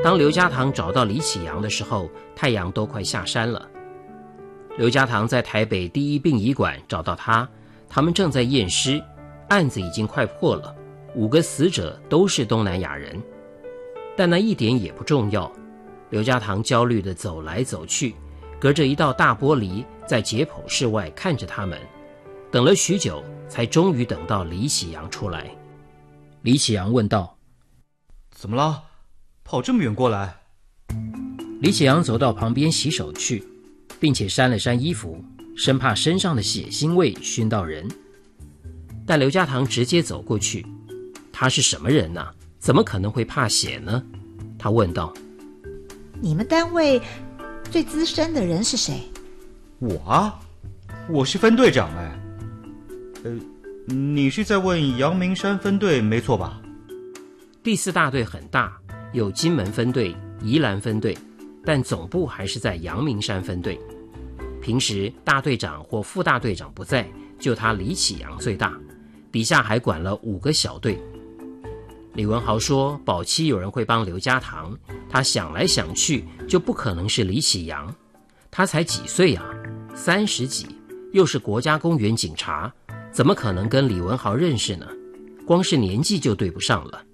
当刘家堂找到李启阳的时候，太阳都快下山了。刘家堂在台北第一殡仪馆找到他们正在验尸，案子已经快破了，5个死者都是东南亚人。但那一点也不重要，刘家堂焦虑地走来走去，隔着一道大玻璃在解剖室外看着他们，等了许久，才终于等到李启阳出来。李启阳问道： 怎么了？跑这么远过来？ 李启阳走到旁边洗手去，并且扇了扇衣服，生怕身上的血腥味熏到人。但刘家堂直接走过去，他是什么人啊？怎么可能会怕血呢？他问道： 你们单位最资深的人是谁？ 我啊，我是分队长哎。你是在问阳明山分队没错吧？ 第4大队很大，有金门分队、宜兰分队，但总部还是在阳明山分队。平时大队长或副大队长不在，就他李启阳最大，底下还管了5个小队。李文豪说保期有人会帮刘家堂，他想来想去就不可能是李启阳，他才几岁啊，30几，又是国家公园警察，怎么可能跟李文豪认识呢？光是年纪就对不上了。